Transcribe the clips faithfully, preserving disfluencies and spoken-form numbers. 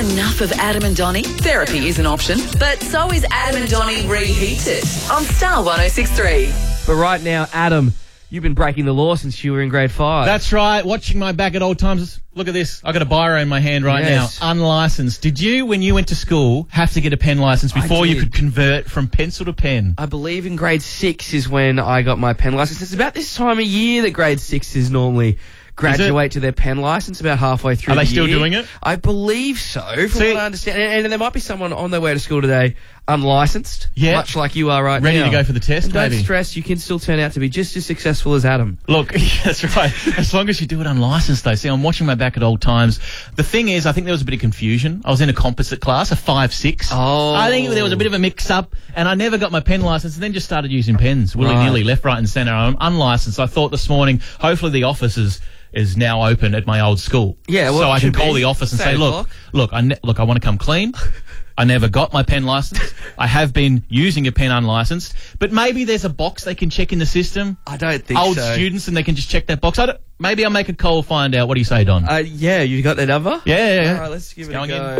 enough of Adam and Donnie? Therapy is an option, but so is Adam and Donnie Reheated on Star one oh six three. But right now, Adam, you've been breaking the law since you were in grade five. That's right. Watching my back at all times. Look at this. I got a biro in my hand right Yes. now. Unlicensed. Did you, when you went to school, have to get a pen license before you did. could convert from pencil to pen? I believe in grade six is when I got my pen license. It's about this time of year that grade sixes normally graduate to their pen license, about halfway through Are the they still year. doing it? I believe so, from See- what I understand. And, and there might be someone on their way to school today unlicensed, Yeah. much like you are right Ready now. to go for the test, And don't maybe? stress, you can still turn out to be just as successful as Adam. Look, that's right. As long as you do it unlicensed, though. See, I'm watching my back at all times. The thing is, I think there was a bit of confusion. I was in a composite class, a five six. Oh. I think there was a bit of a mix-up, and I never got my pen license, and then just started using pens willy-nilly, Right. left, right, and centre. I'm unlicensed. I thought this morning, hopefully the office is is now open at my old school. Yeah, well, so I it can should call be. the office and It's eight say, look, o'clock. look, I ne- look, I want to come clean. I never got my pen license. I have been using a pen unlicensed, but maybe there's a box they can check in the system. I don't think Old so. students, and they can just check that box. I don't, maybe I'll make a call, find out. What do you say, Don? Uh, yeah, you got their number? yeah, yeah, yeah. All right, let's give It's it a going go.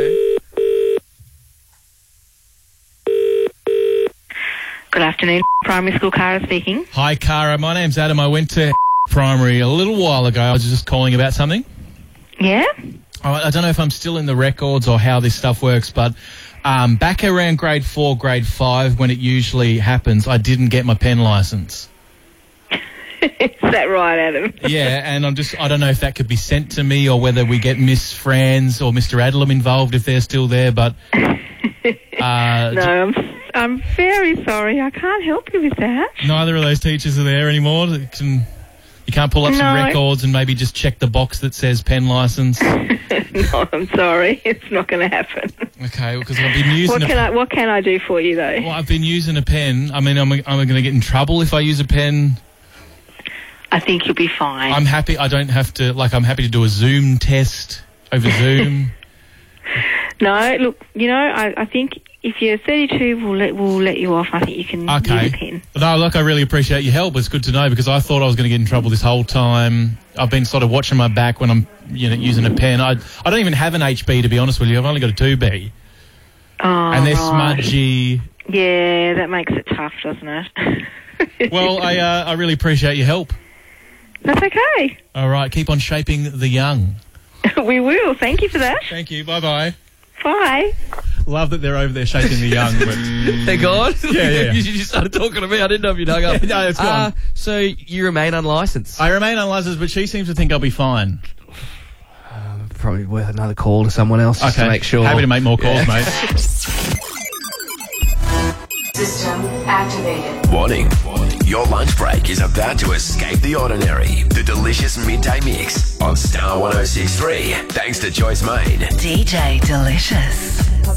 Good afternoon. Primary school, Cara speaking. Hi, Cara. My name's Adam. I went to primary a little while ago. I was just calling about something. Yeah? I I don't know if I'm still in the records or how this stuff works, but um, back around grade four, grade five, when it usually happens, I didn't get my pen license. Is that right, Adam? Yeah, and I'm just, I don't know if that could be sent to me or whether we get Miss Franz or Mister Adlam involved if they're still there, but... Uh, No, I'm, I'm very sorry. I can't help you with that. neither of those teachers are there anymore. That can, you can't pull up some No. records and maybe just check the box that says pen license. No, I'm sorry. It's not going to happen. Okay, because I've been using What a can I What can I do for you, though? well, I've been using a pen. I mean, I'm, I'm going to get in trouble if I use a pen. I think you'll be fine. I'm happy. I don't have to, like, I'm happy to do a Zoom test over Zoom. No, look, you know, I, I think if you're thirty-two, we'll let we'll let you off. I think you can Okay. use a pen. No, look, I really appreciate your help. It's good to know because I thought I was going to get in trouble this whole time. I've been sort of watching my back when I'm, you know, using a pen. I I don't even have an H B, to be honest with you. I've only got a two B. Oh, And they're right. smudgy. Yeah, that makes it tough, doesn't it? Well, I uh, I really appreciate your help. That's okay. All right, keep on shaping the young. We will. Thank you for that. Thank you. Bye-bye. Bye. Love that they're over there shaping the young. But They're gone? Yeah, yeah. you just started talking to me. I didn't know if you'd hung up. No, it's gone. Uh, so you remain unlicensed? I remain unlicensed, but she seems to think I'll be fine. Probably worth another call to someone else just Okay. to make sure. Happy to make more calls, Yeah. mate. System activated. Warning. Your lunch break is about to escape the ordinary. The delicious midday mix on Star one oh six three. Thanks to Joyce Main. D J Delicious.